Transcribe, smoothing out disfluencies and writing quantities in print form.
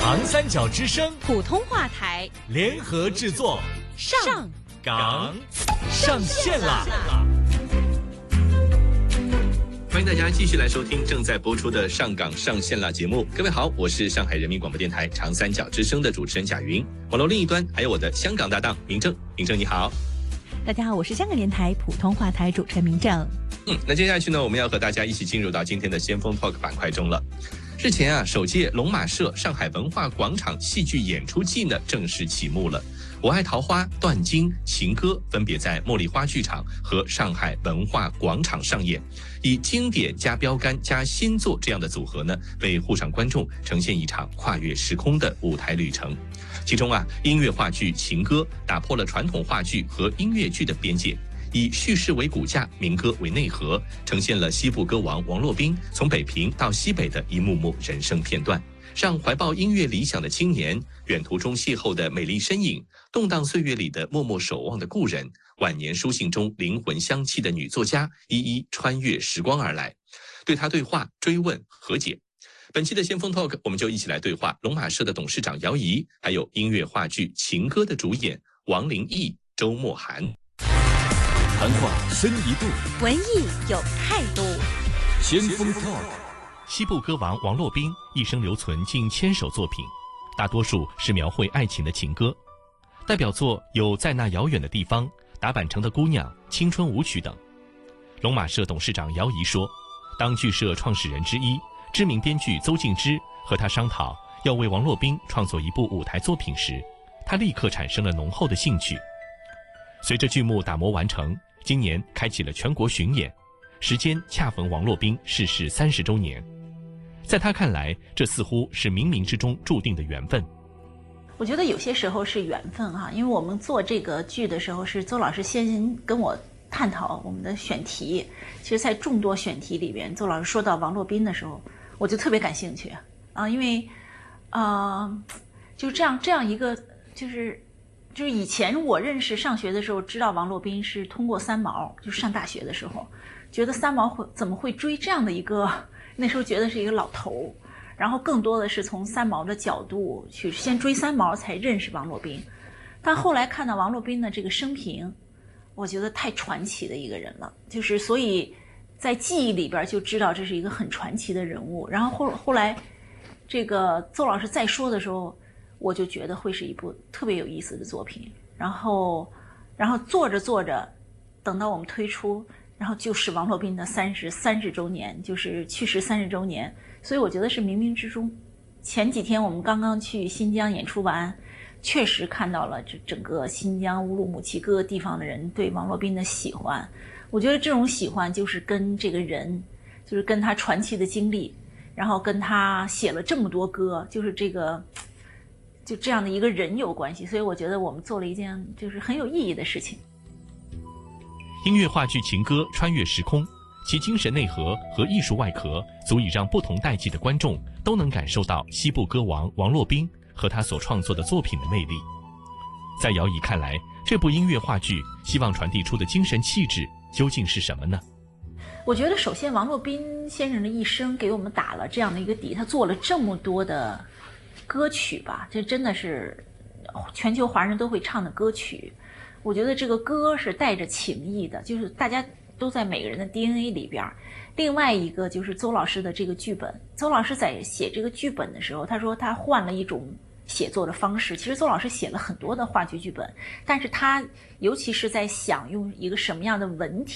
长三角之声普通话台联合制作， 上岗上线啦！ 欢迎大家继续来收听正在播出的《上岗上线啦》节目。各位好，我是上海人民广播电台长三角之声的主持人贾云。网络另一端还有我的香港搭档明正。明正你好。 大家好，我是香港电台普通话台主持人明正。 那接下去呢，我们要和大家一起进入到今天的先锋 Talk 板块中了。日前首届龙马社上海文化广场戏剧演出季呢正式启幕了。我爱桃花、断经、情歌分别在茉莉花剧场和上海文化广场上演，以经典加标杆加新作这样的组合呢，为沪上观众呈现一场跨越时空的舞台旅程。其中音乐话剧《情歌》打破了传统话剧和音乐剧的边界，以叙事为骨架，民歌为内核，呈现了西部歌王王洛宾从北平到西北的一幕幕人生片段，让怀抱音乐理想的青年，远途中邂逅的美丽身影，动荡岁月里的默默守望的故人，晚年书信中灵魂相契的女作家，一一穿越时光而来，对她对话、追问、和解。本期的先锋 Talk， 我们就一起来对话龙马社的董事长姚怡，还有音乐话剧《情歌》的主演王灵义、周墨涵。 谈话深一度， 文艺有态度。 先锋 Talk。 西部歌王王洛宾一生留存近1000首作品，大多数是描绘爱情的情歌。代表作有《在那遥远的地方》、《打板城的姑娘》、《青春舞曲》等。龙马社董事长姚怡说，当剧社创始人之一、知名编剧邹静之和他商讨要为王洛宾创作一部舞台作品时，他立刻产生了浓厚的兴趣。随着剧目打磨完成，今年开启了全国巡演，时间恰逢王洛宾逝世30周年。在他看来，这似乎是冥冥之中注定的缘分。 我觉得有些时候是缘分因为我们做这个剧的时候，是邹老师先跟我探讨我们的选题。其实在众多选题里边，邹老师说到王洛宾的时候，我就特别感兴趣因为就这样一个就是以前我认识上学的时候知道王洛宾是通过三毛，就是上大学的时候觉得三毛怎么会追这样的一个，那时候觉得是一个老头，然后更多的是从三毛的角度去先追三毛才认识王洛宾。但后来看到王洛宾的这个生平，我觉得太传奇的一个人了，就是所以在记忆里边就知道这是一个很传奇的人物。然后后来这个邹老师再说的时候，我就觉得会是一部特别有意思的作品。然后做着等到我们推出，然后就是王洛宾的30周年，就是去世30周年。所以我觉得是冥冥之中。前几天我们刚刚去新疆演出完，确实看到了整个新疆乌鲁木齐各个地方的人对王洛宾的喜欢。我觉得这种喜欢就是跟这个人，就是跟他传奇的经历，然后跟他写了这么多歌，就是就这样的一个人有关系。所以我觉得我们做了一件就是很有意义的事情。 音乐话剧《情歌》穿越时空，其精神内核和艺术外壳足以让不同代际的观众都能感受到西部歌王王洛宾和他所创作的作品的魅力。在姚怡看来，这部音乐话剧希望传递出的精神气质究竟是什么呢？ 我觉得首先王洛宾先生的一生给我们打了这样的一个底，他做了这么多的歌曲吧，这真的是全球华人都会唱的歌曲。我觉得这个歌是带着情意的，就是大家都在每个人的 DNA 里边。另外一个就是邹老师的这个剧本，邹老师在写这个剧本的时候，他说他换了一种写作的方式。其实邹老师写了很多的话剧剧本，但是他尤其是在想用一个什么样的文体